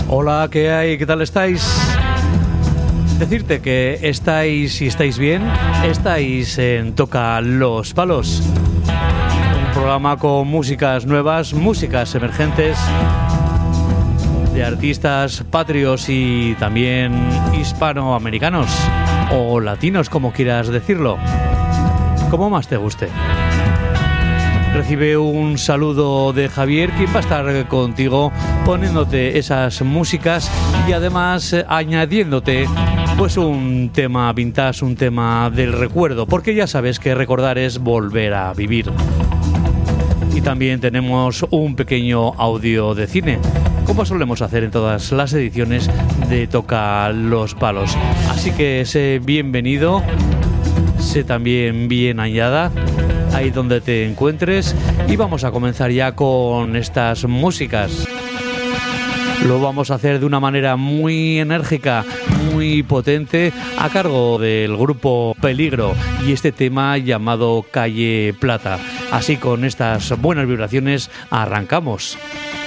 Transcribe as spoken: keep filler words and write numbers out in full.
Hola, ¿qué hay? ¿Qué tal estáis? Decirte que estáis y estáis bien, estáis en Toca los Palos, un programa con músicas nuevas, músicas emergentes, de artistas patrios y también hispanoamericanos, o latinos, como quieras decirlo, como más te guste. Recibe un saludo de Javier, quien va a estar contigo poniéndote esas músicas y además eh, añadiéndote pues un tema vintage, un tema del recuerdo, porque ya sabes que recordar es volver a vivir. Y también tenemos un pequeño audio de cine, como solemos hacer en todas las ediciones de Toca los Palos. Así que sé bienvenido, sé también bien hallada, ahí donde te encuentres, y vamos a comenzar ya con estas músicas. Lo vamos a hacer de una manera muy enérgica, muy potente, a cargo del grupo Peligro y este tema llamado Calle Plata. Así, con estas buenas vibraciones arrancamos.